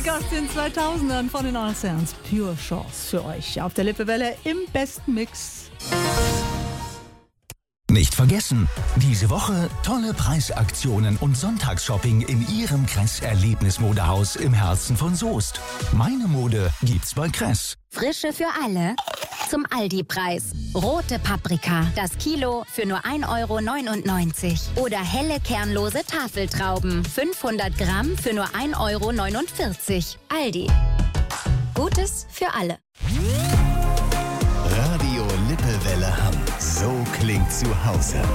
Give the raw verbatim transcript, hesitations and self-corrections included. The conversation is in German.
Musik aus den zweitausendern von den All Saints. Pure Chance für euch auf der Lippewelle im besten Mix. Nicht vergessen, diese Woche tolle Preisaktionen und Sonntagsshopping in Ihrem Kress-Erlebnismodehaus im Herzen von Soest. Meine Mode gibt's bei Kress. Frische für alle zum Aldi-Preis. Rote Paprika, das Kilo für nur ein Euro neunundneunzig. Oder helle kernlose Tafeltrauben, fünfhundert Gramm für nur ein Euro neunundvierzig. Aldi. Gutes für alle. Radio Lippewelle Hamm. So klingt zu Hause.